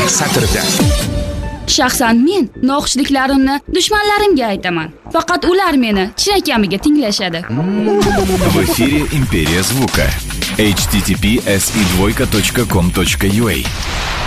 satrda. Shaxsan men noxushliklarimni dushmanlarimga aytaman. Faqat ular meni chinakamiga tinglashadi. В эфире «Империя звука». https://2.com.ua